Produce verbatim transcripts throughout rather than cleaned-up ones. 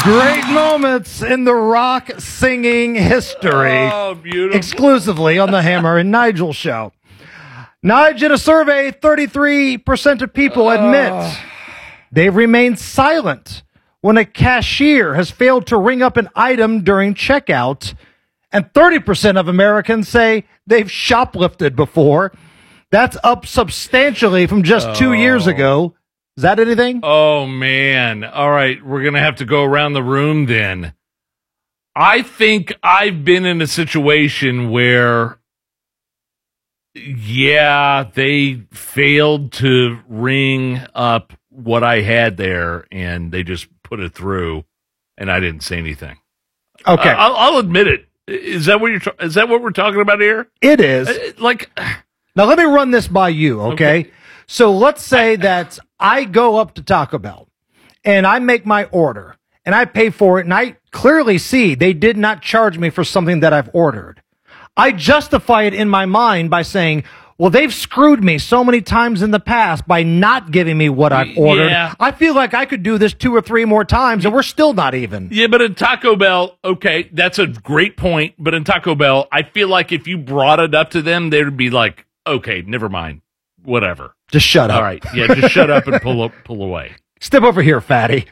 Great moments in the rock singing history. Oh, beautiful. Exclusively on the Hammer and Nigel show. Nige, in a survey, thirty-three percent of people admit uh. they've remained silent when a cashier has failed to ring up an item during checkout. And thirty percent of Americans say they've shoplifted before. That's up substantially from just oh. two years ago. Is that anything? Oh, man. All right. We're going to have to go around the room then. I think I've been in a situation where, yeah, they failed to ring up what I had there, and they just put it through, and I didn't say anything. Okay. Uh, I'll, I'll admit it. Is that what you're? Is that what we're talking about here? It is. Uh, like, now let me run this by you, okay? okay? So let's say that I go up to Taco Bell and I make my order and I pay for it, and I clearly see they did not charge me for something that I've ordered. I justify it in my mind by saying, well, they've screwed me so many times in the past by not giving me what I've ordered. Yeah. I feel like I could do this two or three more times, and we're still not even. Yeah, but in Taco Bell, okay, that's a great point. But in Taco Bell, I feel like if you brought it up to them, they would be like, okay, never mind, whatever. Just shut up. All right, yeah, just shut up and pull up, pull away. Step over here, fatty.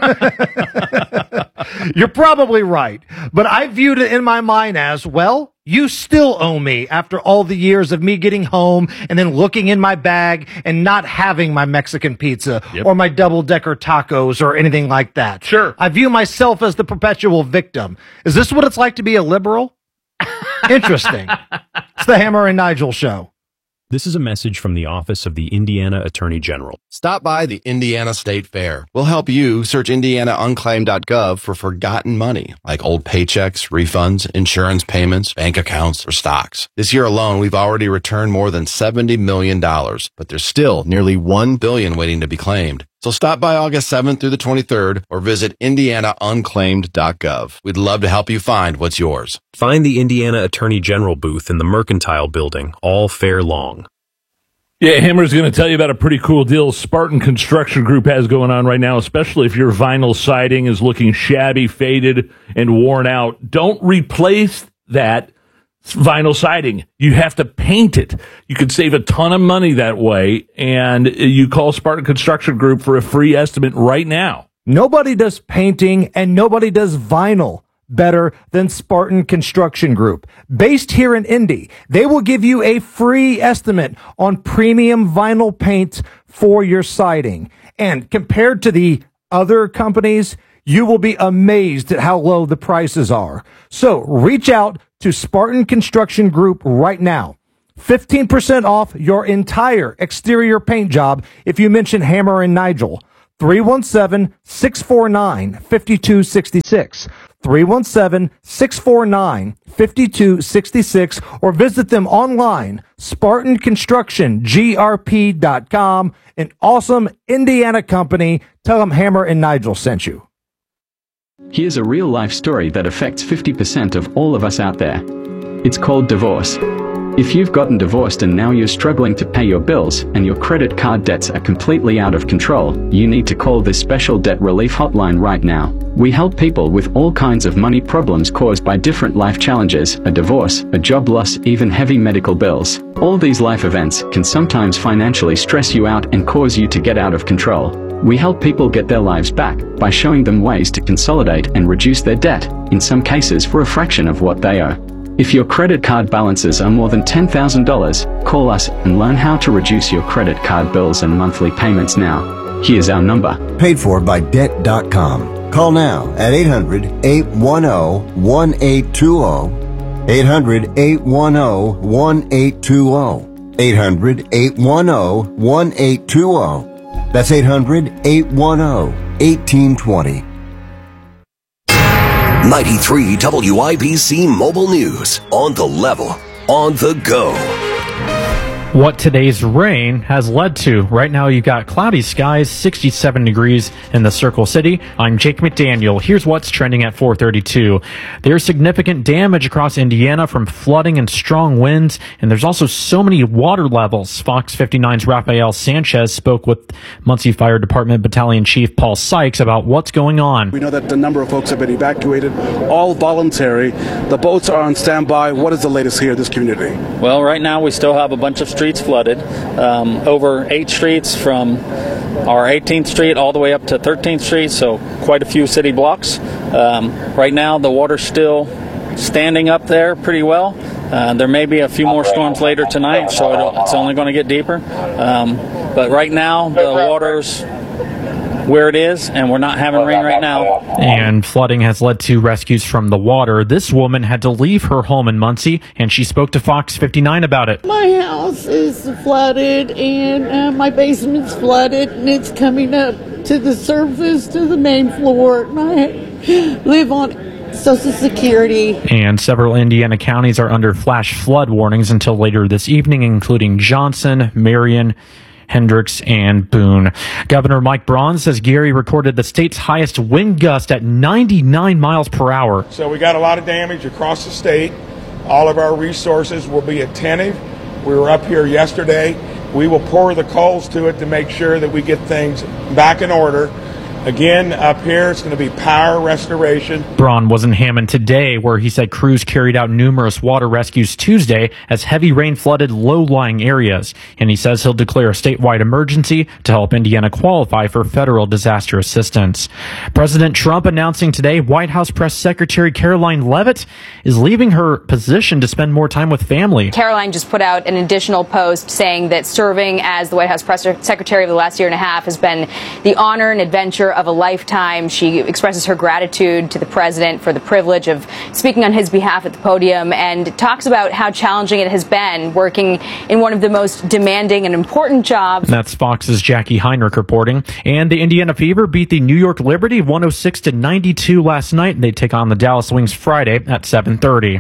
You're probably right, but I viewed it in my mind as, well, you still owe me after all the years of me getting home and then looking in my bag and not having my Mexican pizza yep. or my double-decker tacos or anything like that. Sure. I view myself as the perpetual victim. Is this what it's like to be a liberal? Interesting. It's the Hammer and Nigel show. This is a message from the Office of the Indiana Attorney General. Stop by the Indiana State Fair. We'll help you search indiana unclaimed dot gov for forgotten money, like old paychecks, refunds, insurance payments, bank accounts, or stocks. This year alone, we've already returned more than seventy million dollars, but there's still nearly one billion dollars waiting to be claimed. So stop by August seventh through the twenty-third or visit indiana unclaimed dot gov. We'd love to help you find what's yours. Find the Indiana Attorney General booth in the Mercantile Building all fair long. Yeah, Hammer's going to tell you about a pretty cool deal Spartan Construction Group has going on right now, especially if your vinyl siding is looking shabby, faded, and worn out. Don't replace that vinyl siding. You have to paint it. You could save a ton of money that way, and you call Spartan Construction Group for a free estimate right now. Nobody does painting and nobody does vinyl better than Spartan Construction Group. Based here in Indy, they will give you a free estimate on premium vinyl paint for your siding. And compared to the other companies, you will be amazed at how low the prices are. So reach out to Spartan Construction Group right now. fifteen percent off your entire exterior paint job if you mention Hammer and Nigel. three one seven, six four nine, five two six six. three one seven, six four nine, five two six six, or visit them online, Spartan Construction G R P dot com. An awesome Indiana company. Tell them Hammer and Nigel sent you. Here's a real-life story that affects fifty percent of all of us out there. It's called divorce. If you've gotten divorced and now you're struggling to pay your bills and your credit card debts are completely out of control, you need to call this special debt relief hotline right now. We help people with all kinds of money problems caused by different life challenges, a divorce, a job loss, even heavy medical bills. All these life events can sometimes financially stress you out and cause you to get out of control. We help people get their lives back by showing them ways to consolidate and reduce their debt, in some cases for a fraction of what they owe. If your credit card balances are more than ten thousand dollars, call us and learn how to reduce your credit card bills and monthly payments now. Here's our number. Paid for by debt dot com. Call now at eight hundred, eight one zero, one eight two zero. eight hundred, eight one zero, one eight two zero. eight hundred, eight one zero, one eight two zero. That's eight hundred, eight one zero, one eight two zero. ninety-three W I B C Mobile News. On the level. On the go. What today's rain has led to. Right now you've got cloudy skies, sixty-seven degrees in the Circle City. I'm Jake McDaniel. Here's what's trending at four thirty-two. There's significant damage across Indiana from flooding and strong winds, and there's also so many water levels. Fox fifty-nine's Rafael Sanchez spoke with Muncie Fire Department Battalion Chief Paul Sykes about what's going on. We know that the number of folks have been evacuated, all voluntary. The boats are on standby. What is the latest here in this community? Well, right now we still have a bunch of streets flooded, um, over eight streets from our eighteenth Street all the way up to thirteenth Street, so quite a few city blocks. Um, right now the water's still standing up there pretty well. Uh, there may be a few more storms later tonight, so it'll, it's only going to get deeper. Um, but right now the water's where it is, and we're not having rain right now. And flooding has led to rescues from the water. This woman had to leave her home in Muncie, and she spoke to Fox fifty-nine about it. My house is flooded, and uh, my basement's flooded, and it's coming up to the surface, to the main floor, and I live on Social Security. And several Indiana counties are under flash flood warnings until later this evening, including Johnson, Marion, Hendricks, and Boone. Governor Mike Braun says Gary recorded the state's highest wind gust at ninety-nine miles per hour. So we got a lot of damage across the state. All of our resources will be attentive. We were up here yesterday. We will pour the coals to it to make sure that we get things back in order. Again, up here, it's going to be power restoration. Braun was in Hammond today, where he said crews carried out numerous water rescues Tuesday as heavy rain flooded low-lying areas. And he says he'll declare a statewide emergency to help Indiana qualify for federal disaster assistance. President Trump announcing today White House Press Secretary Caroline Leavitt is leaving her position to spend more time with family. Caroline just put out an additional post saying that serving as the White House Press Secretary of the last year and a half has been the honor and adventure of a lifetime. She expresses her gratitude to the president for the privilege of speaking on his behalf at the podium, and talks about how challenging it has been working in one of the most demanding and important jobs. That's Fox's Jackie Heinrich reporting. And the Indiana Fever beat the New York Liberty one oh six to ninety-two last night, and they take on the Dallas Wings Friday at seven thirty.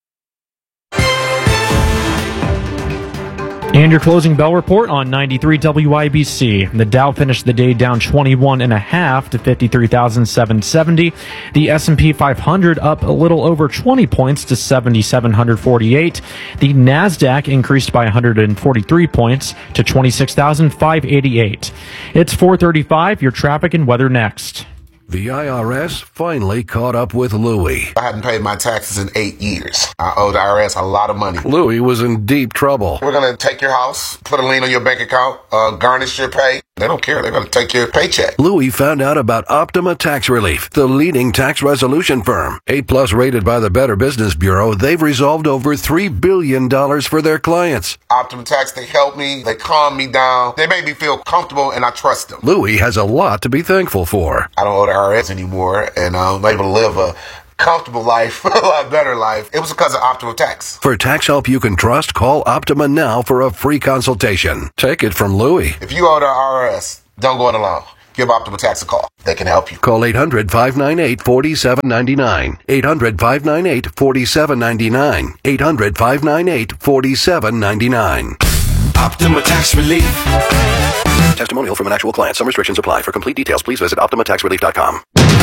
And your closing bell report on ninety-three W I B C. The Dow finished the day down twenty-one and a half to fifty-three thousand seven hundred seventy. The S and P five hundred up a little over twenty points to seven thousand seven hundred forty-eight. The Nasdaq increased by one hundred forty-three points to twenty-six thousand five hundred eighty-eight. It's four thirty-five. Your traffic and weather next. The I R S finally caught up with Louie. I hadn't paid my taxes in eight years. I owe the I R S a lot of money. Louie was in deep trouble. We're going to take your house, put a lien on your bank account, uh, garnish your pay. They don't care. They're going to take your paycheck. Louie found out about Optima Tax Relief, the leading tax resolution firm. eight plus rated by the Better Business Bureau, they've resolved over three billion dollars for their clients. Optima Tax, they help me. They calm me down. They make me feel comfortable, and I trust them. Louie has a lot to be thankful for. I don't owe the I R S anymore, and I'm able to live a comfortable life, a lot better life. It was because of Optima Tax. For tax help you can trust, call Optima now for a free consultation. Take it from Louie. If you owe the I R S, don't go it alone. Give Optima Tax a call. They can help you. Call eight hundred, five nine eight, four seven nine nine. eight hundred, five nine eight, four seven nine nine. eight hundred, five nine eight, four seven nine nine. Optima Tax Relief. Testimonial from an actual client. Some restrictions apply. For complete details, please visit optima tax relief dot com.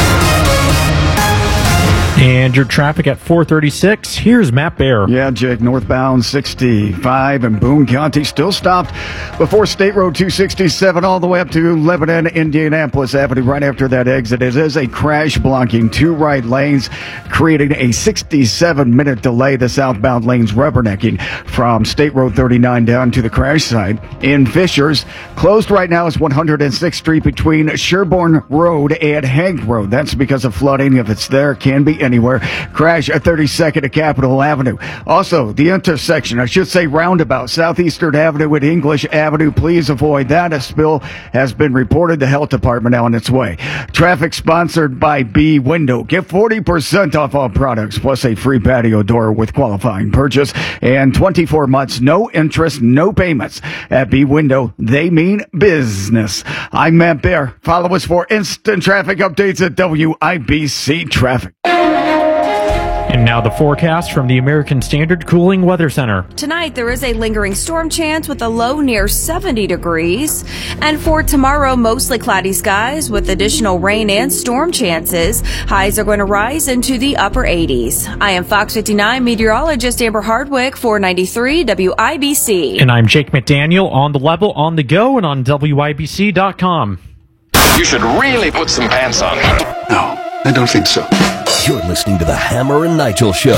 And your traffic at four thirty-six. Here's Matt Bear. Yeah, Jake, northbound sixty-five in Boone County still stopped before State Road two sixty-seven all the way up to Lebanon, Indianapolis Avenue. Right after that exit, it is a crash blocking two right lanes, creating a sixty-seven minute delay. The southbound lanes rubbernecking from State Road thirty-nine down to the crash site. In Fishers, closed right now is one hundred sixth Street between Sherborne Road and Hank Road. That's because of flooding. If it's there, it can be anywhere. Crash at thirty-second at Capitol Avenue. Also, the intersection, I should say roundabout, Southeastern Avenue and English Avenue. Please avoid that. A spill has been reported. The health department now on its way. Traffic sponsored by B Window. Get forty percent off all products, plus a free patio door with qualifying purchase. And twenty-four months, no interest, no payments. At B Window, they mean business. I'm Matt Bear. Follow us for instant traffic updates at W I B C Traffic. And now the forecast from the American Standard Cooling Weather Center. Tonight, there is a lingering storm chance with a low near seventy degrees. And for tomorrow, mostly cloudy skies with additional rain and storm chances. Highs are going to rise into the upper eighties. I am Fox fifty-nine meteorologist Amber Hardwick for ninety-three W I B C. And I'm Jake McDaniel on the level, on the go, and on W I B C dot com. You should really put some pants on. No, I don't think so. You're listening to the Hammer and Nigel Show.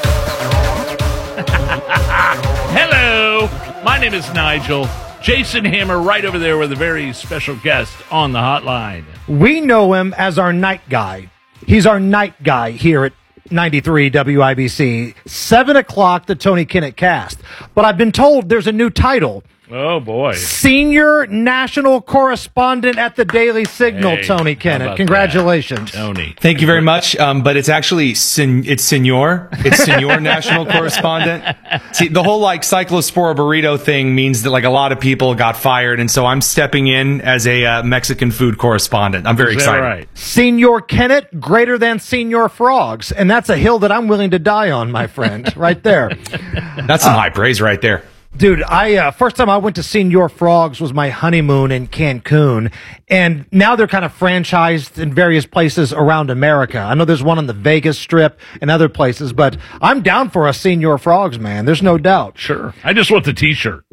Hello, my name is Nigel. Jason Hammer right over there with a very special guest on the hotline. We know him as our night guy. He's our night guy here at ninety-three W I B C. seven o'clock, the Tony Kinnett cast. But I've been told there's a new title. Oh, boy. Senior National Correspondent at the Daily Signal, Hey, Tony how Kinnett. about Congratulations. that, Tony. Thank you very much. Um, but it's actually, sen- it's Senor. It's Senor National Correspondent. See, the whole like Cyclospora burrito thing means that like a lot of people got fired. And so I'm stepping in as a uh, Mexican food correspondent. I'm very Is that excited. right? Senior Kinnett, greater than Senior Frogs. And that's a hill that I'm willing to die on, my friend, right there. That's some uh, high praise right there. Dude, I uh, first time I went to Senior Frogs was my honeymoon in Cancun, and now they're kind of franchised in various places around America. I know there's one on the Vegas Strip and other places, but I'm down for a Senior Frogs, man. There's no doubt. Sure. I just want the T-shirt.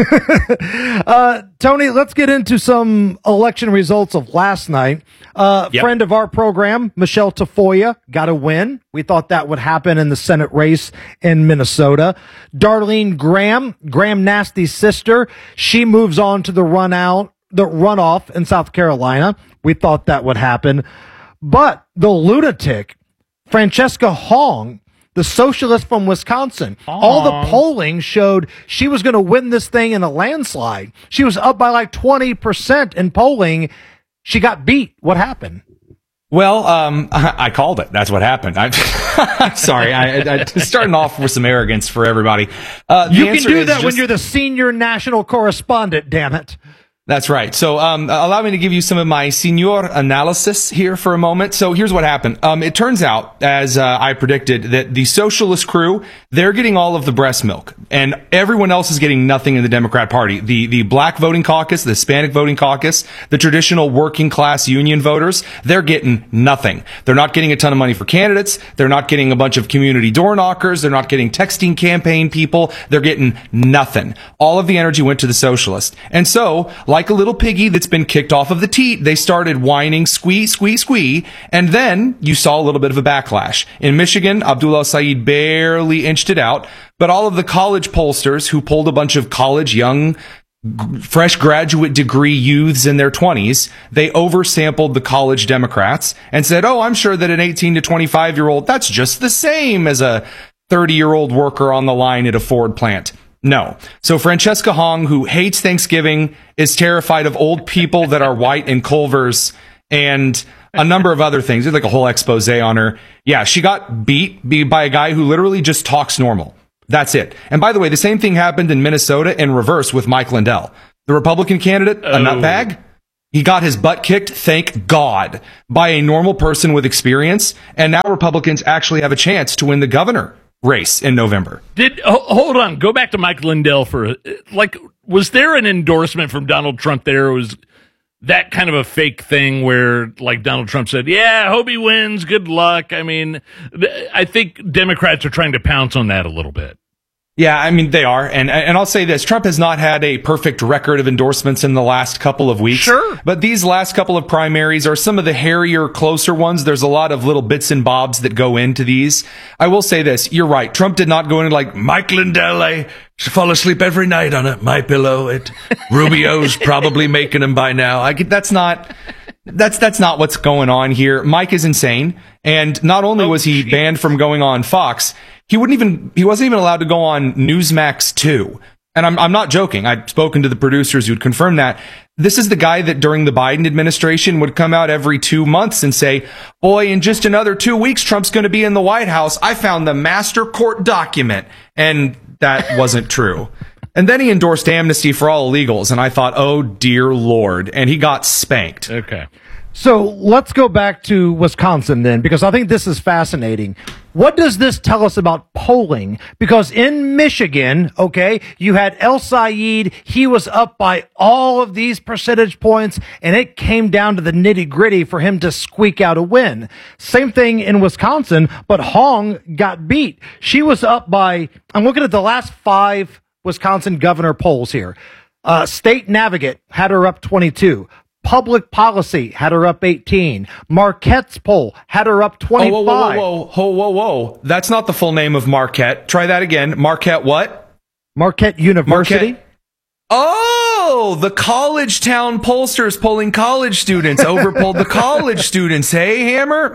uh, Tony, let's get into some election results of last night. Uh, Yep. Friend of our program, Michelle Tafoya, got a win. We thought that would happen in the Senate race in Minnesota. Darlene Graham, Graham Nasty's sister, she moves on to the run out, the runoff in South Carolina. We thought that would happen. But the lunatic, Francesca Hong, the socialist from Wisconsin, all the polling showed she was going to win this thing in a landslide. She was up by like twenty percent in polling. She got beat. What happened? Well, um, I called it. That's what happened. I'm sorry. I, I, I starting off with some arrogance for everybody. Uh, the You can answer do is that just- when you're the senior national correspondent, damn it. That's right. So, um, allow me to give you some of my senior analysis here for a moment. So here's what happened. Um, it turns out, as uh, I predicted, that the socialist crew, they're getting all of the breast milk, and everyone else is getting nothing in the Democrat Party. The the black voting caucus, the Hispanic voting caucus, the traditional working class union voters, they're getting nothing. They're not getting a ton of money for candidates. They're not getting a bunch of community door knockers. They're not getting texting campaign people. They're getting nothing. All of the energy went to the socialist. And so, like a little piggy that's been kicked off of the teat, they started whining, squee, squee, squee, and then you saw a little bit of a backlash. In Michigan, Abdullah Saeed barely inched it out, but all of the college pollsters who polled a bunch of college young, g- fresh graduate degree youths in their twenties, they oversampled the college Democrats and said, oh, I'm sure that an eighteen to twenty-five year old, that's just the same as a thirty year old worker on the line at a Ford plant. No. So Francesca Hong, who hates Thanksgiving, is terrified of old people that are white and Culvers, and a number of other things. There's like a whole expose on her. Yeah, she got beat by a guy who literally just talks normal. That's it. And by the way, the same thing happened in Minnesota in reverse with Mike Lindell. The Republican candidate, a Oh. nutbag, he got his butt kicked, thank God, by a normal person with experience, and now Republicans actually have a chance to win the governor race in November. Did ho- hold on, go back to Mike Lindell for like, was there an endorsement from Donald Trump there? Or was that kind of a fake thing where like Donald Trump said, yeah, hope he wins, good luck? I mean, th- I think Democrats are trying to pounce on that a little bit. Yeah, I mean, they are. And and I'll say this, Trump has not had a perfect record of endorsements in the last couple of weeks. Sure. But these last couple of primaries are some of the hairier, closer ones. There's a lot of little bits and bobs that go into these. I will say this, you're right. Trump did not go into like, Mike Lindell, I fall asleep every night on it. My pillow. It Rubio's probably making them by now. I get, that's not... That's that's not what's going on here. Mike is insane, and not only was he banned from going on Fox, he wouldn't even he wasn't even allowed to go on Newsmax two. And I'm I'm not joking. I've spoken to the producers who'd confirm that. This is the guy that during the Biden administration would come out every two months and say, boy, in just another two weeks, Trump's going to be in the White House. I found the master court document. And that wasn't true. And then he endorsed amnesty for all illegals, and I thought, oh, dear Lord. And he got spanked. Okay. So let's go back to Wisconsin then, because I think this is fascinating. What does this tell us about polling? Because in Michigan, okay, you had El Sayed. He was up by all of these percentage points, and it came down to the nitty gritty for him to squeak out a win. Same thing in Wisconsin, but Hong got beat. She was up by, I'm looking at the last five Wisconsin governor polls here. Uh, State Navigate had her up twenty-two. Public Policy had her up eighteen. Marquette's poll had her up twenty-five. Oh, whoa, whoa, whoa, whoa, whoa, whoa. That's not the full name of Marquette. Try that again. Marquette what? Marquette University. Marquette. Oh, the college town pollsters polling college students overpolled the college students. Hey, Hammer?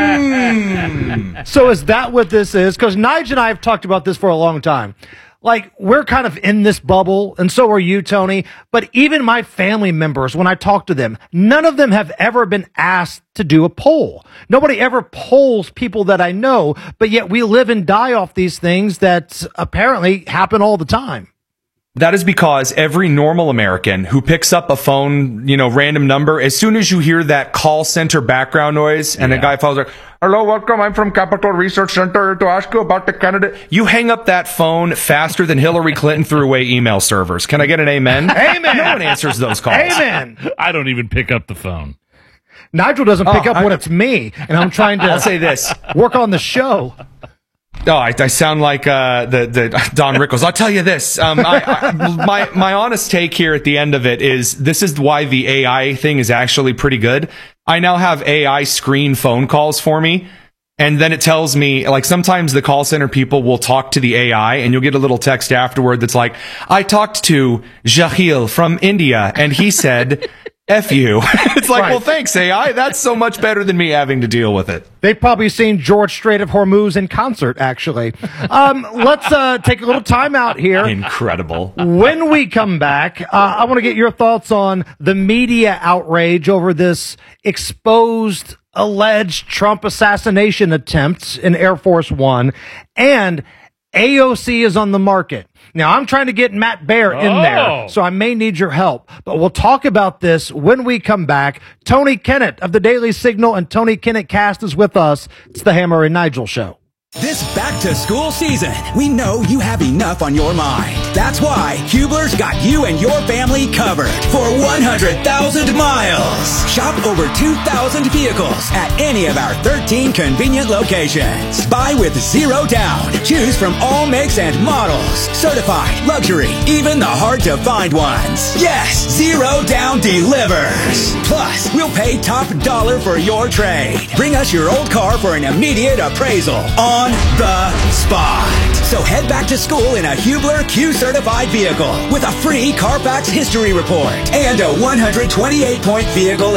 Mm. So is that what this is? Because Nigel and I have talked about this for a long time. Like, we're kind of in this bubble, and so are you, Tony. But even my family members, when I talk to them, none of them have ever been asked to do a poll. Nobody ever polls people that I know, but yet we live and die off these things that apparently happen all the time. That is because every normal American who picks up a phone, you know, random number, as soon as you hear that call center background noise and yeah. a guy follows like, hello, welcome, I'm from Capital Research Center to ask you about the candidate. You hang up that phone faster than Hillary Clinton threw away email servers. Can I get an amen? Amen. No one answers those calls. Amen. I don't even pick up the phone. Nigel doesn't pick oh, up I, when it's me, and I'm trying to I'll say this. work on the show. Oh, I, I sound like uh, the the Don Rickles. I'll tell you this. Um, I, I, my my honest take here at the end of it is this is why the A I thing is actually pretty good. I now have A I screen phone calls for me, and then it tells me, like, sometimes the call center people will talk to the A I, and you'll get a little text afterward that's like, I talked to Jahil from India, and he said, F you. It's like, right. Well, thanks, A I. That's so much better than me having to deal with it. They've probably seen George Strait of Hormuz in concert, actually. Um, let's uh, take a little time out here. Incredible. When we come back, uh, I want to get your thoughts on the media outrage over this exposed, alleged Trump assassination attempt in Air Force One, and A O C is on the market. Now, I'm trying to get Matt Baer in oh. there, so I may need your help. But we'll talk about this when we come back. Tony Kennett of the Daily Signal and Tony Kennett Cast is with us. It's the Hammer and Nigel Show. This back-to-school season, we know you have enough on your mind. That's why Hubler's got you and your family covered for one hundred thousand miles. Shop over two thousand vehicles at any of our thirteen convenient locations. Buy with zero down. Choose from all makes and models. Certified, luxury, even the hard-to-find ones. Yes, zero down delivers. Plus, we'll pay top dollar for your trade. Bring us your old car for an immediate appraisal. On On the spot. So head back to school in a Hubler Q-certified vehicle with a free Carfax history report and a one hundred twenty-eight point vehicle